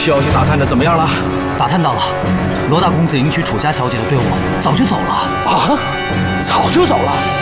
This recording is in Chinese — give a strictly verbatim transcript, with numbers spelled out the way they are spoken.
消息打探的怎么样了？ 打探到了，罗大公子迎娶楚家小姐的队伍早就走了。 啊，早就走了。